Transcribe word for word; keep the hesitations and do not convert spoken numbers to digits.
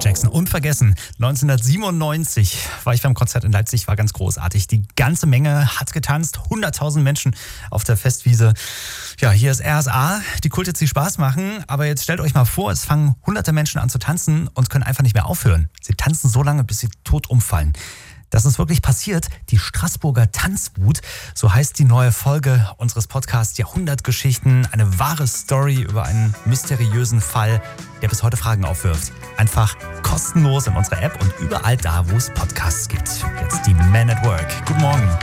Jackson. Unvergessen, neunzehnhundertsiebenundneunzig war ich beim Konzert in Leipzig, war ganz großartig. Die ganze Menge hat getanzt, hunderttausend Menschen auf der Festwiese. Ja, hier ist R S A, die Kult, die Spaß machen. Aber jetzt stellt euch mal vor, es fangen hunderte Menschen an zu tanzen und können einfach nicht mehr aufhören. Sie tanzen so lange, bis sie tot umfallen. Das ist wirklich passiert. Die Straßburger Tanzwut, so heißt die neue Folge unseres Podcasts Jahrhundertgeschichten. Eine wahre Story über einen mysteriösen Fall, der bis heute Fragen aufwirft. Einfach kostenlos in unserer App und überall da, wo es Podcasts gibt. Jetzt die Men at Work. Guten Morgen.